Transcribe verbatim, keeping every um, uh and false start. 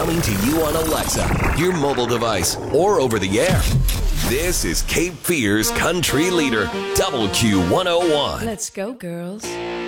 coming to you on Alexa, your mobile device, or over the air. This is Cape Fear's country leader, W Q one oh one. Let's go, girls.